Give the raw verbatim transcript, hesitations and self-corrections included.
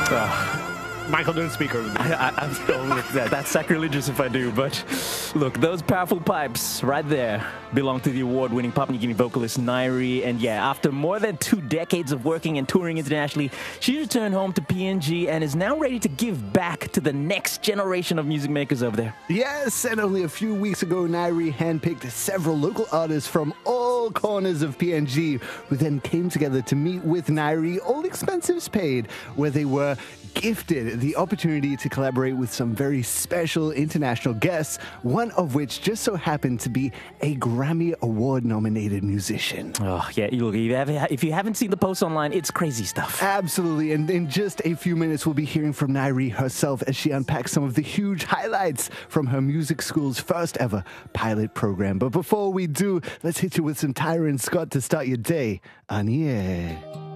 Michael, don't speak over me. I, I, I'm still with that. That's sacrilegious if I do, but look, those powerful pipes right there belong to the award-winning Papua New Guinea vocalist Nairi. And yeah, after more than two decades of working and touring internationally, she returned home to P N G and is now ready to give back to the next generation of music makers over there. Yes, and only a few weeks ago, Nairi handpicked several local artists from all corners of P N G, who then came together to meet with Nairi, all expenses paid, where they were gifted the opportunity to collaborate with some very special international guests, one of which just so happened to be a Grammy Award-nominated musician. Oh, yeah, look, if you haven't seen the post online, it's crazy stuff. Absolutely, and in just a few minutes, we'll be hearing from Nairi herself as she unpacks some of the huge highlights from her music school's first ever pilot program. But before we do, let's hit you with some Tyron Scott to start your day on the air.